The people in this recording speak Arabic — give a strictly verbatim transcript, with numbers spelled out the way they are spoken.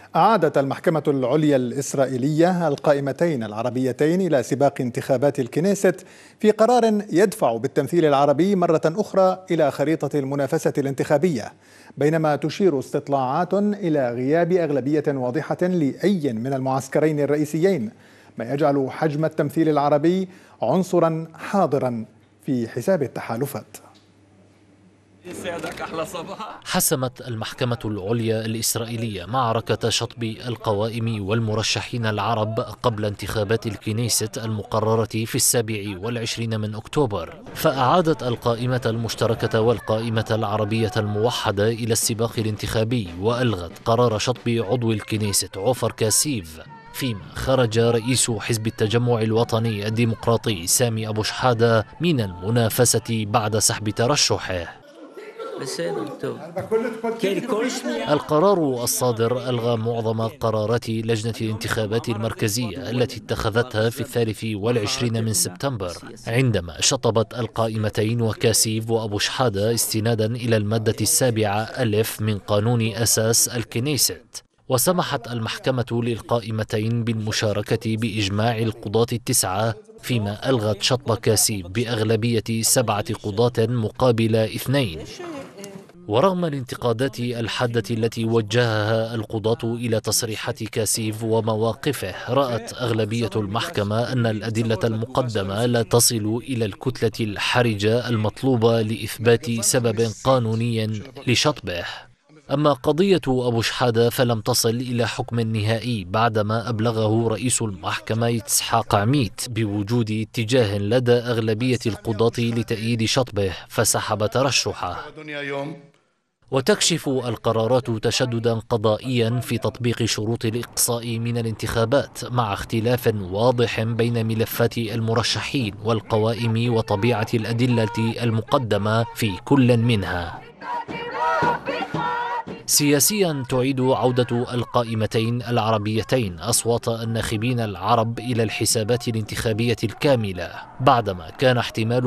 أعادت المحكمة العليا الإسرائيلية القائمتين العربيتين إلى سباق انتخابات الكنيست في قرار يدفع بالتمثيل العربي مرة أخرى إلى خريطة المنافسة الانتخابية، بينما تشير استطلاعات إلى غياب أغلبية واضحة لأي من المعسكرين الرئيسيين، ما يجعل حجم التمثيل العربي عنصرا حاضرا في حساب التحالفات. حسمت المحكمة العليا الإسرائيلية معركة شطب القوائم والمرشحين العرب قبل انتخابات الكنيست المقررة في السابع والعشرين من أكتوبر، فأعادت القائمة المشتركة والقائمة العربية الموحدة إلى السباق الانتخابي، وألغت قرار شطب عضو الكنيست عوفر كاسيف، فيما خرج رئيس حزب التجمع الوطني الديمقراطي سامي أبو شحادة من المنافسة بعد سحب ترشحه. القرار الصادر ألغى معظم قرارات لجنة الانتخابات المركزية التي اتخذتها في الثالث والعشرين من سبتمبر عندما شطبت القائمتين وكاسيف وأبو شحادة استنادا إلى المادة السابعة ألف من قانون أساس الكنيست. وسمحت المحكمة للقائمتين بالمشاركة بإجماع القضاة التسعة، فيما ألغت شطب كاسيف بأغلبية سبعة قضاة مقابل اثنين. ورغم الانتقادات الحادة التي وجهها القضاة إلى تصريحات كاسيف ومواقفه، رأت أغلبية المحكمة أن الأدلة المقدمة لا تصل إلى الكتلة الحرجة المطلوبة لإثبات سبب قانوني لشطبه. أما قضية أبو شحادة فلم تصل إلى حكم نهائي بعدما أبلغه رئيس المحكمة إسحاق عميت بوجود اتجاه لدى أغلبية القضاة لتأييد شطبه، فسحب ترشحه. وتكشف القرارات تشددا قضائيا في تطبيق شروط الإقصاء من الانتخابات، مع اختلاف واضح بين ملفات المرشحين والقوائم وطبيعة الأدلة المقدمة في كل منها. سياسيا تعيد عودة القائمتين العربيتين أصوات الناخبين العرب إلى الحسابات الانتخابية الكاملة، بعدما كان احتمال